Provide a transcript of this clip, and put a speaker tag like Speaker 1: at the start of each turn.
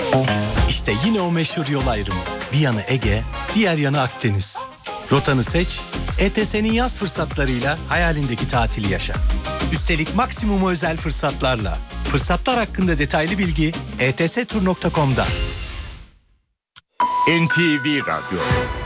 Speaker 1: İşte yine o meşhur yol ayrımı. Bir yanı Ege, diğer yanı Akdeniz. Rotanı seç, ETS'nin yaz fırsatlarıyla hayalindeki tatili yaşa. Üstelik maksimum özel fırsatlarla. Fırsatlar hakkında detaylı bilgi etstur.com'da.
Speaker 2: NTV Radyo